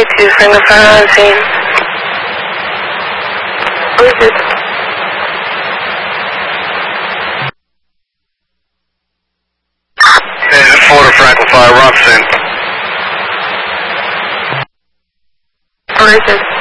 to bring the fire on scene. Who is this? This is Florida Franklin Fire, Robson. Who is this?